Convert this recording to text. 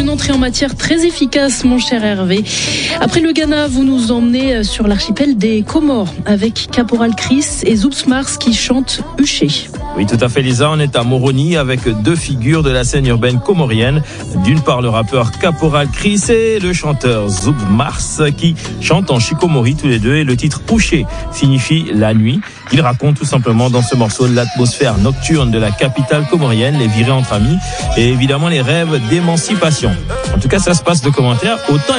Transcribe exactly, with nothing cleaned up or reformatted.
entrée en matière très efficace, mon cher Hervé. Après le Ghana, vous nous emmenez sur l'archipel des Comores avec Caporal Chris et Zoups Mars qui chantent Huché. Oui, tout à fait, Lisa. On est à Moroni avec deux figures de la scène urbaine comorienne. D'une part, le rappeur Caporal Chris et le chanteur Zoups Mars qui chantent en chikomori tous les deux. Et le titre Huché signifie la nuit. Il raconte tout simplement dans ce morceau l'atmosphère nocturne de la capitale comorienne, les virées entre amis et évidemment les rêves d'émancipation. En tout cas, ça se passe de commentaires autant